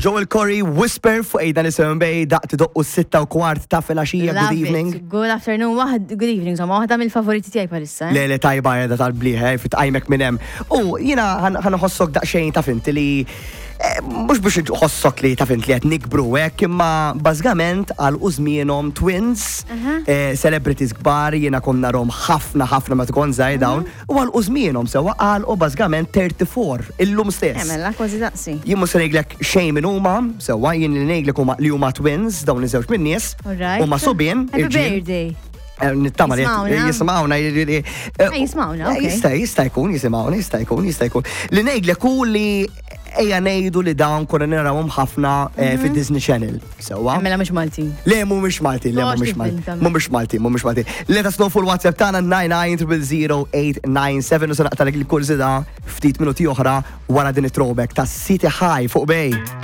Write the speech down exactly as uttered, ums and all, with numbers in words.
Joel Corey, Whisper fuq ejda nisimgħu bej daqt doqqu sitta u kwart ta' filgħaxija. Good evening. Good afternoon, waħed good evening, somma waħda mill-favoriti tiegħi palissa. Le le tajba qiegħda tal-bliħ, fit-qajmek minn hemm. U jiena ħanoħossok daqsxejn ta' finti li mux biex ħossok li ta' fint li għet nikbru hekk, imma bażgament għal użmienhom twins, celebrities kbar, jiena konna rom ħafna ħafna ma tkun żgħir dawn, u għal użmienhom sewa għal u bażgament thirty-four illum stess. Emella kważi daqsi. Jien mhux se ngħidlek xejn minn huma, sewa jien li ngħidlek huma li huma twins, dawn iż-żewġ minn nies, huma subien. Happy birthday. Nittama li jismawna. Jismawna, ok. Jista' jista' jkun jisimgħuna, jista' jkun, jista' jkun. Li ngħidlek hu li ejja ngħidu li dawn konna narawhom ħafna fid-Disney Channel. Sewwa. Mela mhux Malti. Le mhumiex Malti, le mhumiex Malti. Mhumiex Malti, mhumiex Malti. Let us know fuq il-WhatsApp tagħna nine nine zero zero eight nine seven u se naqtalek il-kursida ftit minuti oħra wara din it-throwback ta' City High fuq bej.